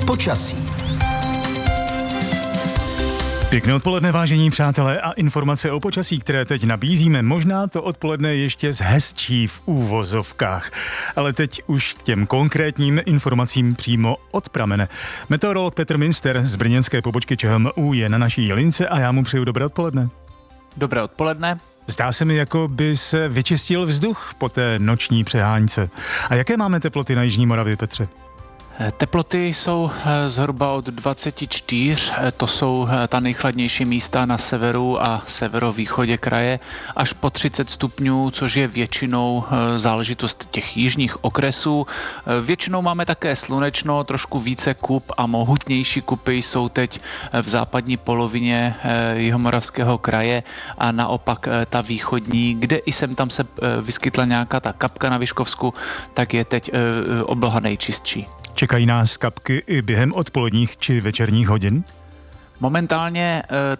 Počasí. Pěkné odpoledne, vážení přátelé, a informace o počasí, které teď nabízíme, možná to odpoledne ještě zhezčí v úvozovkách. Ale teď už k těm konkrétním informacím přímo od pramene. Meteorolog Petr Minster z brněnské pobočky ČHMÚ je na naší lince a já mu přeju dobré odpoledne. Dobré odpoledne. Zdá se mi, jako by se vyčistil vzduch po té noční přeháňce. A jaké máme teploty na jižní Moravě, Petře? Teploty jsou zhruba od 24, to jsou ta nejchladnější místa na severu a severovýchodě kraje, až po 30 stupňů, což je většinou záležitost těch jižních okresů. Většinou máme také slunečno, trošku více kup a mohutnější kupy jsou teď v západní polovině jihomoravského kraje a naopak ta východní, kde i sem tam se vyskytla nějaká ta kapka na Vyškovsku, tak je teď obloha nejčistší. Čekají nás kapky i během odpoledních či večerních hodin? Momentálně